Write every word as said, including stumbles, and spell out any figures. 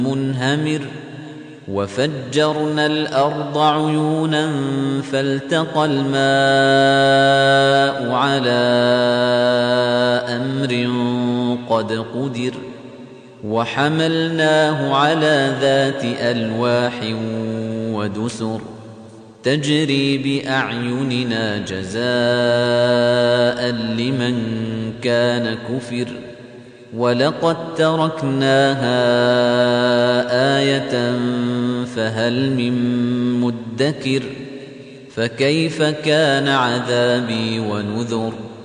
منهمر وفجرنا الأرض عيونا فالتقى الماء على أمر قد قدر وحملناه على ذات ألواح ودسر تجري بأعيننا جزاء لمن كان كفر ولقد تركناها آية فهل من مدكر فكيف كان عذابي ونذر